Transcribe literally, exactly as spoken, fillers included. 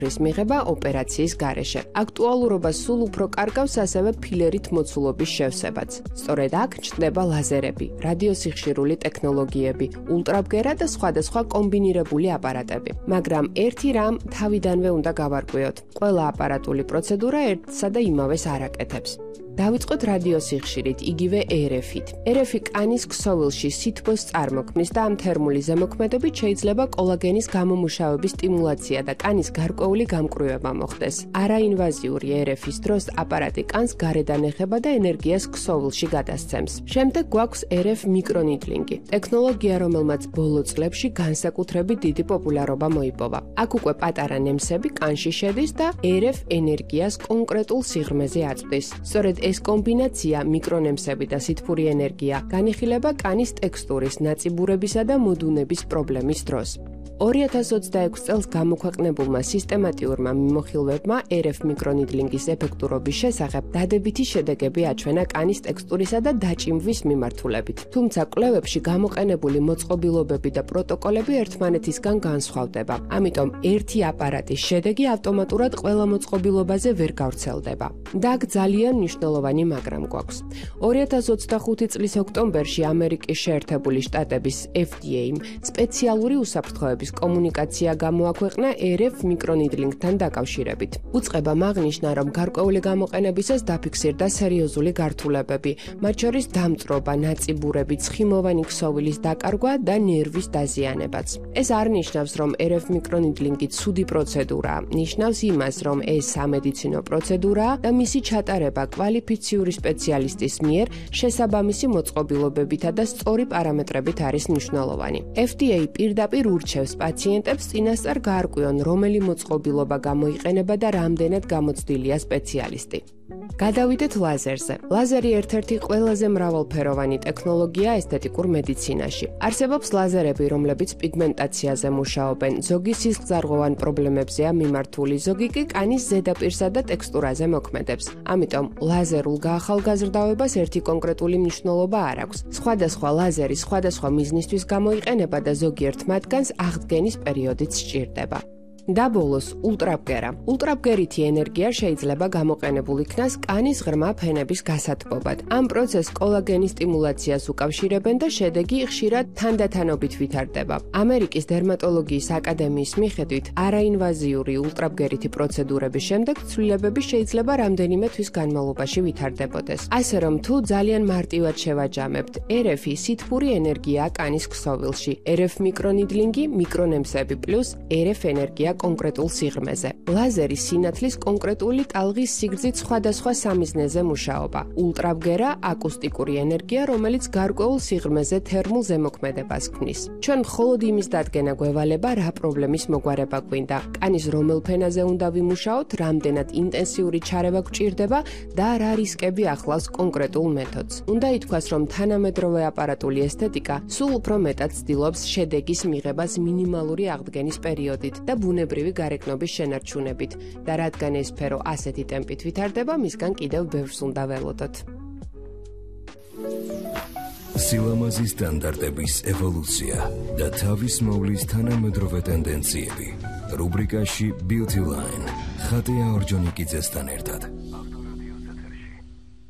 რის მიღება ოპერაციის გარეშე. აქტუალურობას სულ უფრო კარგავს ასევე ფილერით მოცულობის შევსებაც. სწორედ აქ ჩნდება ლაზერები, რადიოსიხშირული ტექნოლოგიები, ულტრაბგერა და სხვადასხვა კომბინირებული აპარატები. მაგრამ ერთი რამ თავიდანვე უნდა გავარკვიოთ. ყველა აპარატული პროცედურა ერთსა და იმავეს არ აკეთებს. დავიწყოთ რადიოსიხშირით, იგივე er ef-ით. er ef-ი კანის ქსოვილში სითბოს წარმოქმნის და ამ თერმული ზემოქმედებით შეიძლება კოლაგენის გამომუშავების სტიმულაცია და კანის გარკვეული გამკვრივება მოხდეს. არაინვაზიური er ef-ის დროს აპარატი კანს გარედან ეხება და ენერგიას ქსოვილში გადასცემს. შემდეგ გვაქვს er ef მიკრონიდლინგი, ტექნოლოგია, რომელმაც ბოლო წლებში განსაკუთრებით დიდი პოპულარობა მოიპოვა. აქ უკვე პატარა ნემსები კანში შედის და er ef ენერგიას კონკრეტულ სიღრმეზე აწვდის. სწორედ ეს კომბინაცია მიკრონემსები და სითბური ენერგია განიხილება კანის ტექსტურის, ნაწიბურებისა და მოდუნების პრობლემის დროს. ორი ათას ოცდაექვსი წელს გამოქვეყნებულმა სისტემატიურმა მიმოხილვებმა er ef მიკრონიდლინგის ეფექტურობის შესახებ დადებითი შედეგები აჩვენა კანის ტექსტურისა და დაჭიმვის მიმართულებით. თუმცა კვლევებში გამოყენებული მოწყობილობები და პროტოკოლები ერთმანეთისგან განსხვავდება. ამიტომ ერთი აპარატის შედეგი ავტომატურად ყველა მოწყობილობაზე ვერ გავრცელდება. და აქ ძალიან მნიშვნელოვანი მაგრამ გვაქვს. ორი ათას ოცდახუთი წლის ოქტომბერში ამერიკის შეერთებული შტატების F D A-მ სპეციალური უსაფრთხოების კომუნიკაცია გამოაქვეყნა er ef მიკრონიდლინგთან დაკავშირებით. უწყებამ აღნიშნა, რომ გარკვეული გამოყენებისას დაფიქსირდა სერიოზული გართულებები, მათ შორის დამწრობა, ნაწიბურები, ცხიმოვანი ქსოვილის დაკარგვა და ნერვის დაზიანებაც. ეს არ ნიშნავს, რომ er ef მიკრონიდლინგი ცუდი პროცედურაა, ნიშნავს იმას, რომ ეს სამედიცინო პროცედურაა და მისი ჩატარება კვალიფიციური სპეციალისტის მიერ შესაბამისი მოწყობილობებითა და სწორი პარამეტრებით არის მნიშვნელოვანი. F D A პირდაპირ ურჩევს პაციენტებს წინასწარ გაარკვიონ, რომელი მოწყობილობა გამოიყენება და რამდენად გამოცდილია სპეციალისტი. გადავიდეთ ლაზერზე. ლაზერი ერთ-ერთი ყველაზე მრავალფეროვანი ტექნოლოგია ესთეტიკურ მედიცინაში. არსებობს ლაზერები, რომლებიც პიგმენტაციაზე მუშაობენ, ზოგი სისხლძარღვოვან პრობლემებზეა მიმართული, ზოგი კი კანის ზედაპირსა და ტექსტურაზე მოქმედებს. ამიტომ ლაზერულ გაახალგაზრდავებას ერთი კონკრეტული მნიშვნელობა არ აქვს. სხვადასხვა ლაზერი სხვადასხვა მიზნისთვის გამოიყენება და ზოგიერთ მათგანს აღდგენის პერიოდიც სჭირდება. და ბოლოს ულტრაბგერა. ულტრაბგერითი ენერგია შეიძლება გამოყენებულ იქნას კანის ღრმა ფენების გასათბობად. ამ პროცესს კოლაგენის სტიმულაციას უკავშირებენ და შედეგი ხშირად თანდათანობით ვითარდება. ამერიკის დერმატოლოგიის აკადემიის მიხედვით, არაინვაზიური ულტრაბგერითი პროცედურების შემდეგ ცვლილებები შეიძლება რამდენიმე თვის განმავლობაში ვითარდებოდეს. ასე რომ თუ ძალიან მარტივად შევაჯამებთ, er ef-ი სითბური ენერგია კანის ქსოვილში, er ef მიკრონიდლინგი მიკრონემსები პლუს er ef ენერგია კონკრეტულ სიღრმეზე. ლაზერი სინათლის კონკრეტული ტალღის სიგრძით სხვადასხვა სამიზნეზე მუშაობა. ულტრაბგერა აკუსტიკური ენერგია, რომელიც გარკვეულ სიღრმეზე თერმულ ზემოქმედებას ქმნის. ჩვენ მხოლოდ იმის დადგენა გვევალება, რა პრობლემის მოგვარება გვინდა, კანის რომელ ფენაზე უნდა ვიმუშაოთ, რამდენად ინტენსიური ჩარევა გვჭირდება და რა რისკები ახლავს კონკრეტულ მეთოდს. უნდა ითქვას, რომ თანამედროვე აპარატული ესთეტიკა სულ უფრო მეტად ცდილობს შედეგის მიღებას მინიმალური აღდგენის პერიოდით და ბუნებრივი გარეგნობის შენარჩუნებით და რადგან ეს სფერო ასეთი ტემპით ვითარდება, მისგან კიდევ ბევრს უნდა ველოდოთ. სილამაზის სტანდარტების ევოლუცია და თავის მოვლის თანამედროვე ტენდენციები. რუბრიკაში Beauty Line ხატია ორჯონიკიძესთან ერთად.